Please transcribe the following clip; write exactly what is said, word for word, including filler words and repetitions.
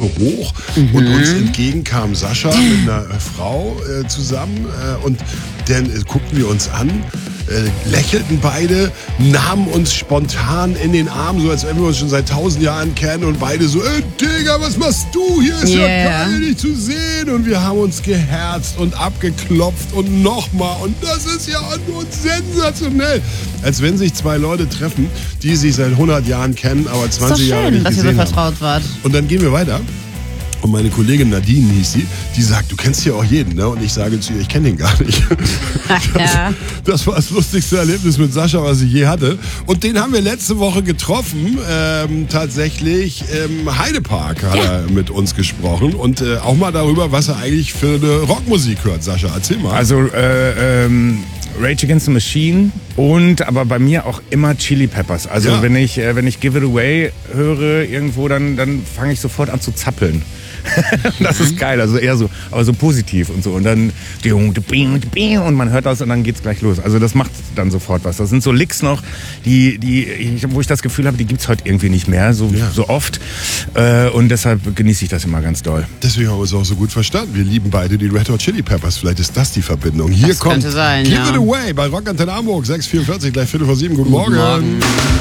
hoch mhm. und uns entgegen kam Sascha mit einer äh, Frau äh, zusammen äh, und dann äh, guckten wir uns an, äh, lächelten beide, nahmen uns spontan in den Arm, so als wenn wir uns schon seit tausend Jahren kennen und beide so, ey Digga, was machst du hier? Ist yeah. ja geil, dich zu sehen. Und wir haben uns geherzt und abgeklopft und nochmal und das ist ja nur sensationell. Als wenn sich zwei Leute treffen, die sich seit hundert Jahren kennen, aber zwanzig Jahre nicht gesehen haben. Dass ihr so vertraut wart. Und dann gehen wir weiter. Und meine Kollegin Nadine hieß sie, die sagt, du kennst hier auch jeden, ne? Und ich sage zu ihr, ich kenne den gar nicht. Das, ja. das war das lustigste Erlebnis mit Sascha, was ich je hatte. Und den haben wir letzte Woche getroffen, ähm, tatsächlich im Heidepark hat er mit uns gesprochen. Und äh, auch mal darüber, was er eigentlich für eine Rockmusik hört. Sascha, erzähl mal. Also, äh, ähm... Rage Against the Machine und aber bei mir auch immer Chili Peppers. Also ja. wenn ich äh, wenn ich Give It Away höre irgendwo, dann dann fange ich sofort an zu zappeln. Das ist geil, also eher so, aber so positiv und so und dann und man hört das und dann geht's gleich los. Also das macht dann sofort was. Das sind so Licks noch, die die ich, wo ich das Gefühl habe, die gibt's heute irgendwie nicht mehr so ja. so oft äh, und deshalb genieße ich das immer ganz doll. Deswegen haben wir es auch so gut verstanden. Wir lieben beide die Red Hot Chili Peppers. Vielleicht ist das die Verbindung. Hier das kommt sein, Give ja. It Away bei Rock Antenne Hamburg sechs vierundvierzig, gleich Viertel vor sieben. Guten, Guten Morgen. Morgen.